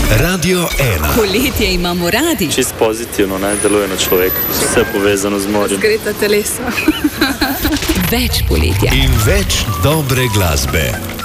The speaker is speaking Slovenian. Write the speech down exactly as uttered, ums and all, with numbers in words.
Radio ena. Poletje imamo radi. Čist pozitivno, ne, deluje na človeka. Vse povezano z morjem. Zgreta telesa. Več poletja. In več dobre glasbe.